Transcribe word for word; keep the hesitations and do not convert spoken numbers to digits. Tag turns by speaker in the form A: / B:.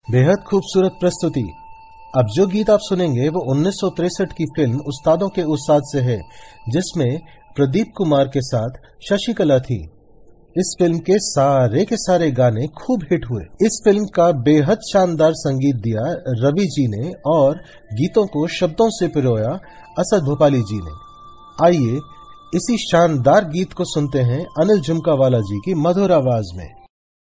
A: बेहद खूबसूरत प्रस्तुति। अब जो गीत आप सुनेंगे वो उन्नीस सौ तिरसठ की फिल्म उस्तादों के उस्ताद से है, जिसमें प्रदीप कुमार के साथ शशिकला थी। इस फिल्म के सारे के सारे गाने खूब हिट हुए। इस फिल्म का बेहद शानदार संगीत दिया रवि जी ने और गीतों को शब्दों से पिरोया असद भोपाली जी ने। आइए इसी शानदार गीत को सुनते हैं अनिल झुमकावाला जी की मधुर आवाज में।